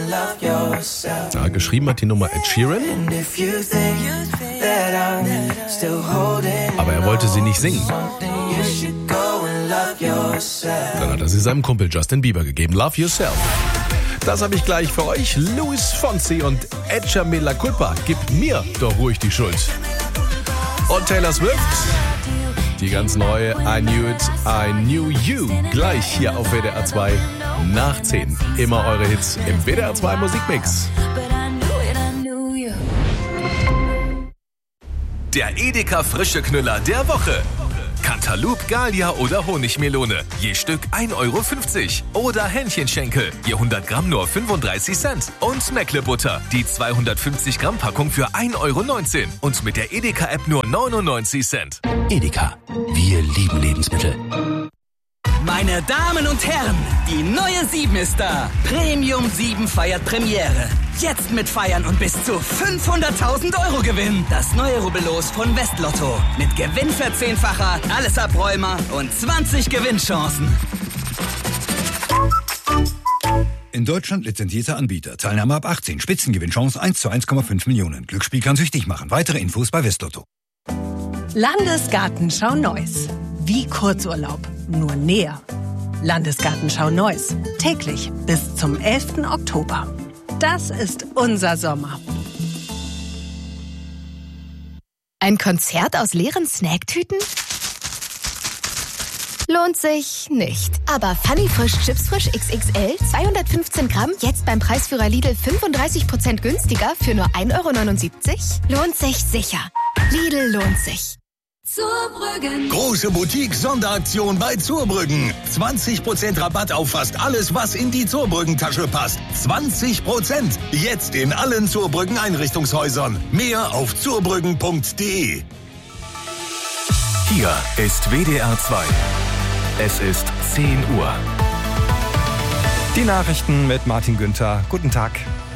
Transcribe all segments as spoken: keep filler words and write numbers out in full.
Ja, geschrieben hat die Nummer Ed Sheeran. Aber er wollte sie nicht singen. Dann hat er sie seinem Kumpel Justin Bieber gegeben. Love Yourself. Das habe ich gleich für euch. Luis Fonsi und Échame la culpa. Gib mir doch ruhig die Schuld. Und Taylor Swift. Die ganz neue I Knew It, I Knew You. Gleich hier auf W D R zwei nach zehn. Immer eure Hits im W D R zwei Musikmix. Der Edeka Frische Knüller der Woche. Cantaloupe, Gallia oder Honigmelone. Je Stück ein Euro fünfzig. Oder Hähnchenschenkel. Je hundert Gramm nur fünfunddreißig Cent. Und Meckle-Butter. Die zweihundertfünfzig Gramm Packung für ein Euro neunzehn. Und mit der Edeka-App nur neunundneunzig Cent. Edeka. Wir lieben Lebensmittel. Meine Damen und Herren, die neue sieben ist da. Premium sieben feiert Premiere. Jetzt mitfeiern und bis zu fünfhunderttausend Euro gewinnen. Das neue Rubbellos von Westlotto. Mit Gewinnverzehnfacher, alles Abräumer und zwanzig Gewinnchancen. In Deutschland lizenzierter Anbieter. Teilnahme ab achtzehn. Spitzengewinnchance eins zu eins Komma fünf Millionen. Glücksspiel kann süchtig machen. Weitere Infos bei Westlotto. Landesgartenschau Neuss. Wie Kurzurlaub, nur näher. Landesgartenschau Neuss. Täglich bis zum elften Oktober. Das ist unser Sommer. Ein Konzert aus leeren Snacktüten? Lohnt sich nicht. Aber Funny Frisch Chips Frisch X X L, zweihundertfünfzehn Gramm, jetzt beim Preisführer Lidl fünfunddreißig Prozent günstiger für nur ein Euro neunundsiebzig? Lohnt sich sicher. Lidl lohnt sich. Zurbrüggen. Große Boutique-Sonderaktion bei Zurbrüggen. zwanzig Prozent Rabatt auf fast alles, was in die Zurbrüggen-Tasche passt. zwanzig Prozent. Jetzt in allen Zurbrüggen-Einrichtungshäusern. Mehr auf zurbrüggen punkt de. Hier ist W D R zwei. Es ist zehn Uhr. Die Nachrichten mit Martin Günther. Guten Tag.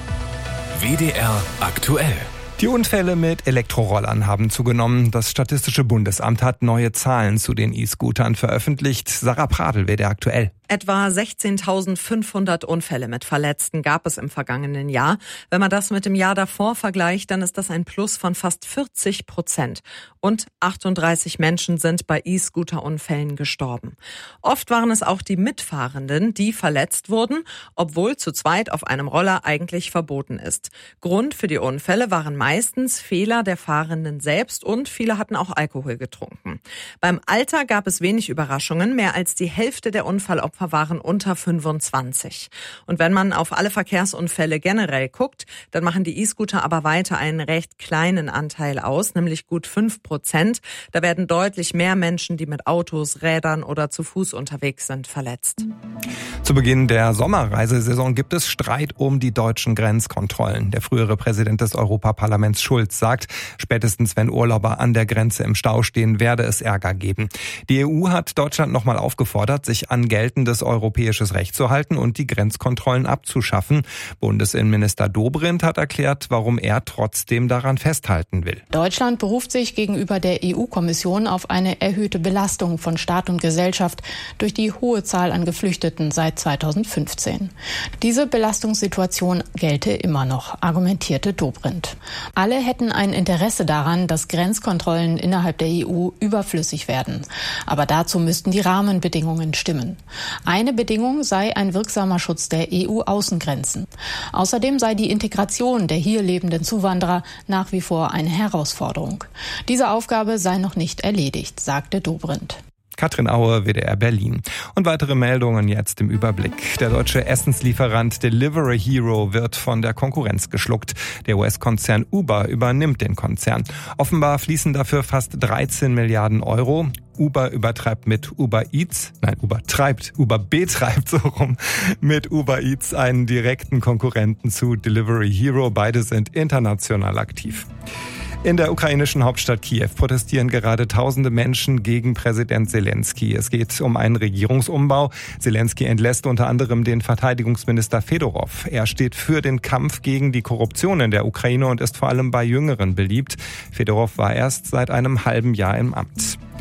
W D R aktuell. Die Unfälle mit Elektrorollern haben zugenommen. Das Statistische Bundesamt hat neue Zahlen zu den E-Scootern veröffentlicht. Sarah Pradl, W D R aktuell. Etwa sechzehntausendfünfhundert Unfälle mit Verletzten gab es im vergangenen Jahr. Wenn man das mit dem Jahr davor vergleicht, dann ist das ein Plus von fast vierzig Prozent. Und achtunddreißig Menschen sind bei E-Scooter-Unfällen gestorben. Oft waren es auch die Mitfahrenden, die verletzt wurden, obwohl zu zweit auf einem Roller eigentlich verboten ist. Grund für die Unfälle waren meistens Fehler der Fahrenden selbst und viele hatten auch Alkohol getrunken. Beim Alter gab es wenig Überraschungen. Mehr als die Hälfte der Unfallopfer waren unter fünfundzwanzig. Und wenn man auf alle Verkehrsunfälle generell guckt, dann machen die E-Scooter aber weiter einen recht kleinen Anteil aus, nämlich gut fünf Prozent. Da werden deutlich mehr Menschen, die mit Autos, Rädern oder zu Fuß unterwegs sind, verletzt. Zu Beginn der Sommerreisesaison gibt es Streit um die deutschen Grenzkontrollen. Der frühere Präsident des Europaparlaments Schulz sagt, spätestens wenn Urlauber an der Grenze im Stau stehen, werde es Ärger geben. Die E U hat Deutschland nochmal aufgefordert, sich an geltendes europäisches Recht zu halten und die Grenzkontrollen abzuschaffen. Bundesinnenminister Dobrindt hat erklärt, warum er trotzdem daran festhalten will. Deutschland beruft sich gegenüber der E U-Kommission auf eine erhöhte Belastung von Staat und Gesellschaft durch die hohe Zahl an Geflüchteten seit zweitausendfünfzehn. Diese Belastungssituation gelte immer noch, argumentierte Dobrindt. Alle hätten ein Interesse daran, dass Grenzkontrollen innerhalb der E U überflüssig werden. Aber dazu müssten die Rahmenbedingungen stimmen. Eine Bedingung sei ein wirksamer Schutz der E U-Außengrenzen. Außerdem sei die Integration der hier lebenden Zuwanderer nach wie vor eine Herausforderung. Diese Aufgabe sei noch nicht erledigt, sagte Dobrindt. Katrin Aue, W D R Berlin. Und weitere Meldungen jetzt im Überblick. Der deutsche Essenslieferant Delivery Hero wird von der Konkurrenz geschluckt. Der U S-Konzern Uber übernimmt den Konzern. Offenbar fließen dafür fast dreizehn Milliarden Euro. Uber übertreibt mit Uber Eats, nein, Uber treibt, Uber betreibt so rum, mit Uber Eats einen direkten Konkurrenten zu Delivery Hero. Beide sind international aktiv. In der ukrainischen Hauptstadt Kiew protestieren gerade tausende Menschen gegen Präsident Selenskyj. Es geht um einen Regierungsumbau. Selenskyj entlässt unter anderem den Verteidigungsminister Fedorov. Er steht für den Kampf gegen die Korruption in der Ukraine und ist vor allem bei Jüngeren beliebt. Fedorov war erst seit einem halben Jahr im Amt.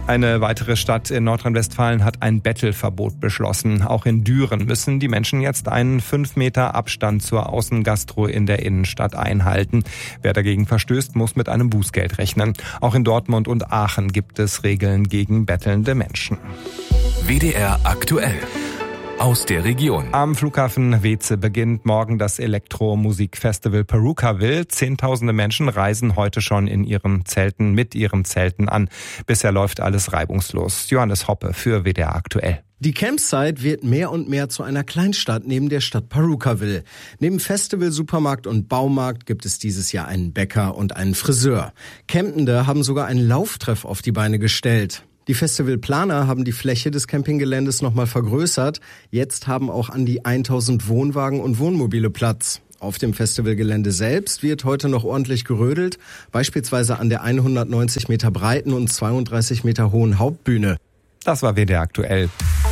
Eine weitere Stadt in Nordrhein-Westfalen hat ein Bettelverbot beschlossen. Auch in Düren müssen die Menschen jetzt einen fünf Meter Abstand zur Außengastro in der Innenstadt einhalten. Wer dagegen verstößt, muss mit einem Bußgeld rechnen. Auch in Dortmund und Aachen gibt es Regeln gegen bettelnde Menschen. W D R aktuell. Aus der Region. Am Flughafen Weeze beginnt morgen das Elektromusikfestival Perukaville. Zehntausende Menschen reisen heute schon in ihren Zelten, mit ihren Zelten an. Bisher läuft alles reibungslos. Johannes Hoppe für W D R aktuell. Die Campsite wird mehr und mehr zu einer Kleinstadt neben der Stadt Perukaville. Neben Festival, Supermarkt und Baumarkt gibt es dieses Jahr einen Bäcker und einen Friseur. Campende haben sogar einen Lauftreff auf die Beine gestellt. Die Festivalplaner haben die Fläche des Campinggeländes nochmal vergrößert. Jetzt haben auch an die tausend Wohnwagen und Wohnmobile Platz. Auf dem Festivalgelände selbst wird heute noch ordentlich gerödelt, beispielsweise an der hundertneunzig Meter breiten und zweiunddreißig Meter hohen Hauptbühne. Das war W D R aktuell.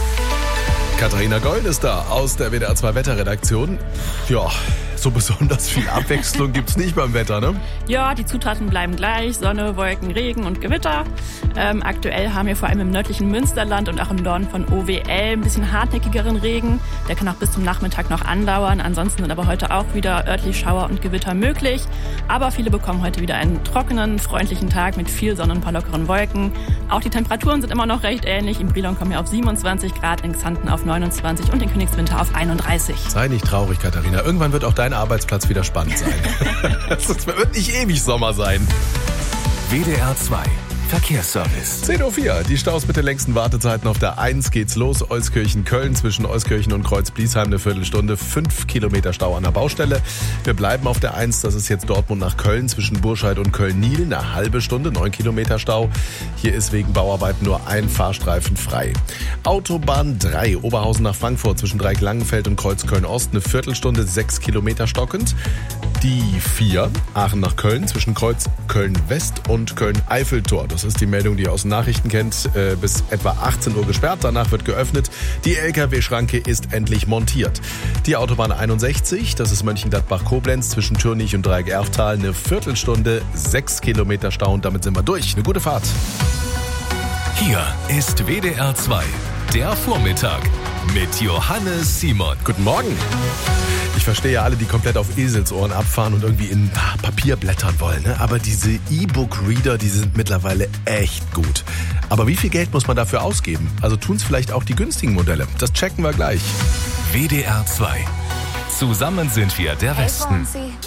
Katharina Gold ist da aus der W D R zwei Wetterredaktion. Ja, so besonders viel Abwechslung gibt's nicht beim Wetter, ne? Ja, die Zutaten bleiben gleich. Sonne, Wolken, Regen und Gewitter. Ähm, aktuell haben wir vor allem im nördlichen Münsterland und auch im Norden von O W L ein bisschen hartnäckigeren Regen. Der kann auch bis zum Nachmittag noch andauern. Ansonsten sind aber heute auch wieder örtlich Schauer und Gewitter möglich. Aber viele bekommen heute wieder einen trockenen, freundlichen Tag mit viel Sonne und ein paar lockeren Wolken. Auch die Temperaturen sind immer noch recht ähnlich. In Brilon kommen wir auf siebenundzwanzig Grad, in Xanten auf neunundzwanzig und in Königswinter auf einunddreißig. Sei nicht traurig, Katharina. Irgendwann wird auch dein Arbeitsplatz wieder spannend sein. Es wird nicht ewig Sommer sein. W D R zwei Verkehrsservice. zehn Uhr vier, die Staus mit den längsten Wartezeiten auf der eins geht's los. Euskirchen-Köln, zwischen Euskirchen und Kreuz-Bliesheim eine Viertelstunde, fünf Kilometer Stau an der Baustelle. Wir bleiben auf der eins, das ist jetzt Dortmund nach Köln, zwischen Burscheid und Köln-Niel, eine halbe Stunde, neun Kilometer Stau. Hier ist wegen Bauarbeiten nur ein Fahrstreifen frei. Autobahn drei, Oberhausen nach Frankfurt, zwischen Dreieck-Langenfeld und Kreuz-Köln-Ost, eine Viertelstunde, sechs Kilometer stockend. Die vier, Aachen nach Köln, zwischen Kreuz Köln-West und Köln-Eiffeltor. Das ist die Meldung, die ihr aus den Nachrichten kennt. Äh, bis etwa achtzehn Uhr gesperrt, danach wird geöffnet. Die L K W-Schranke ist endlich montiert. Die Autobahn einundsechzig, das ist Mönchengladbach-Koblenz, zwischen Türnich und Dreieck-Erftal, eine Viertelstunde, sechs Kilometer Stau und damit sind wir durch. Eine gute Fahrt. Hier ist W D R zwei, der Vormittag mit Johannes Simon. Guten Morgen. Ich verstehe ja alle, die komplett auf Eselsohren abfahren und irgendwie in Papier blättern wollen. Ne? Aber diese E-Book-Reader, die sind mittlerweile echt gut. Aber wie viel Geld muss man dafür ausgeben? Also tun es vielleicht auch die günstigen Modelle. Das checken wir gleich. W D R zwei. Zusammen sind wir der Westen.